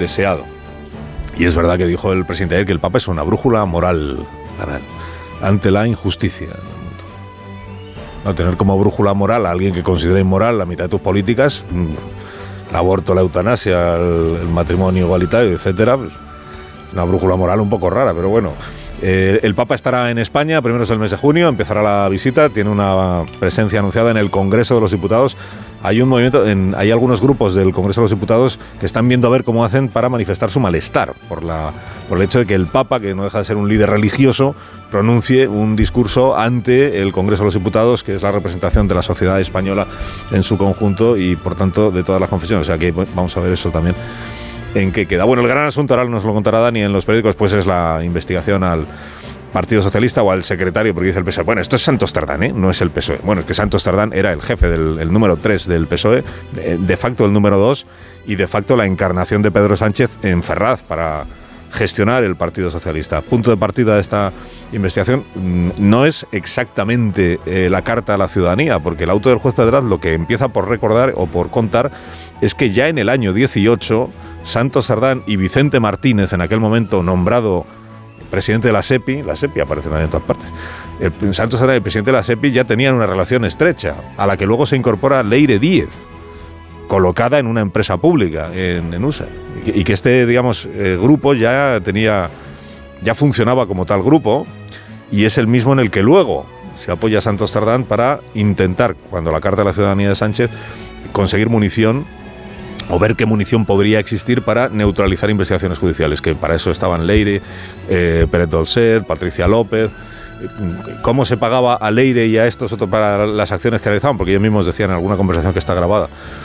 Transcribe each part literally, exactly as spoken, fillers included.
deseado. Y es verdad que dijo el presidente ayer que el Papa es una brújula moral para él, ante la injusticia. No, tener como brújula moral a alguien que considera inmoral la mitad de tus políticas, el aborto, la eutanasia, el, el matrimonio igualitario, etcétera, pues, es una brújula moral un poco rara, pero bueno. Eh, el Papa estará en España, primero es el mes de junio, empezará la visita, tiene una presencia anunciada en el Congreso de los Diputados. Hay un movimiento, en, hay algunos grupos del Congreso de los Diputados que están viendo a ver cómo hacen para manifestar su malestar por, la, por el hecho de que el Papa, que no deja de ser un líder religioso, pronuncie un discurso ante el Congreso de los Diputados, que es la representación de la sociedad española en su conjunto y, por tanto, de todas las confesiones. O sea que vamos a ver eso también. ¿En qué queda? Bueno, el gran asunto, ahora nos lo contará Dani en los periódicos, pues es la investigación al Partido Socialista o al secretario, porque dice el P S O E. Bueno, esto es Santos Tardán, ¿eh? No es el P S O E. Bueno, es que Santos Tardán era el jefe del el número tres del P S O E, de, de facto el número dos y de facto la encarnación de Pedro Sánchez en Ferraz para gestionar el Partido Socialista. Punto de partida de esta investigación no es exactamente eh, la carta a la ciudadanía, porque el auto del juez Pedraz lo que empieza por recordar o por contar es que ya en el año dieciocho Santos Tardán y Vicente Martínez, en aquel momento nombrado presidente de la SEPI, la SEPI aparece también en todas partes, el Santos Tardán y el presidente de la SEPI ya tenían una relación estrecha, a la que luego se incorpora Leire Díez, colocada en una empresa pública en, en U S A, y que, y que este, digamos, eh, grupo ya tenía, ya funcionaba como tal grupo, y es el mismo en el que luego se apoya Santos Tardán para intentar, cuando la Carta de la Ciudadanía de Sánchez, conseguir munición o ver qué munición podría existir para neutralizar investigaciones judiciales, que para eso estaban Leire, eh, Pérez Dolcet, Patricia López. ¿Cómo se pagaba a Leire y a estos otros para las acciones que realizaban? Porque ellos mismos decían en alguna conversación que está grabada,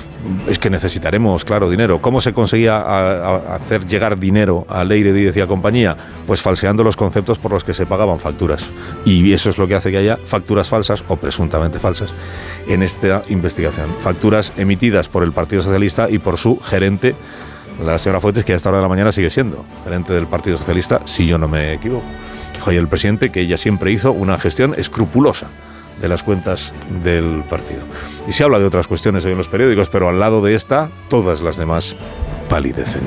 es que necesitaremos, claro, dinero. ¿Cómo se conseguía a, a hacer llegar dinero a Leire Díez y a compañía? Pues falseando los conceptos por los que se pagaban facturas. Y eso es lo que hace que haya facturas falsas, o presuntamente falsas, en esta investigación. Facturas emitidas por el Partido Socialista y por su gerente, la señora Fuentes, que a esta hora de la mañana sigue siendo gerente del Partido Socialista, si yo no me equivoco. Dijo el presidente que ella siempre hizo una gestión escrupulosa de las cuentas del partido. Y se habla de otras cuestiones hoy en los periódicos, pero al lado de esta, todas las demás palidecen.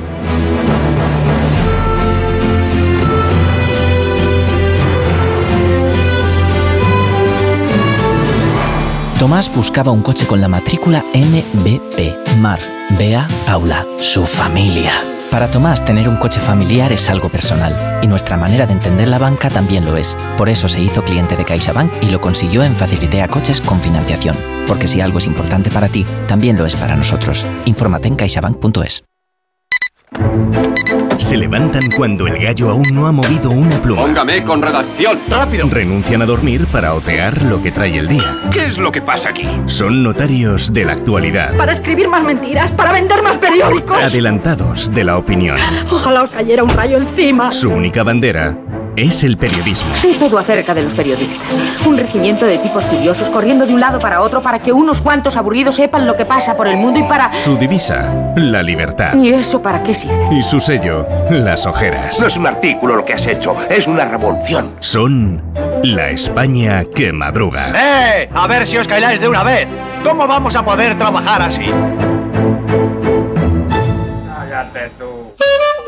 Tomás buscaba un coche con la matrícula M B P, Mar, Bea, Paula, su familia. Para Tomás, tener un coche familiar es algo personal, y nuestra manera de entender la banca también lo es. Por eso se hizo cliente de CaixaBank y lo consiguió en Facilitea Coches con financiación. Porque si algo es importante para ti, también lo es para nosotros. Infórmate en caixabank punto es. Se levantan cuando el gallo aún no ha movido una pluma. Póngame con redacción, rápido. Renuncian a dormir para otear lo que trae el día. ¿Qué es lo que pasa aquí? Son notarios de la actualidad. Para escribir más mentiras, para vender más periódicos. Adelantados de la opinión. Ojalá os cayera un rayo encima. Su única bandera es el periodismo. Sé todo acerca de los periodistas. Un regimiento de tipos curiosos corriendo de un lado para otro para que unos cuantos aburridos sepan lo que pasa por el mundo y para... Su divisa, la libertad. ¿Y eso para qué sirve? Y su sello, las ojeras. No es un artículo lo que has hecho, es una revolución. Son la España que madruga. ¡Eh! A ver si os calláis de una vez. ¿Cómo vamos a poder trabajar así? Cállate tú.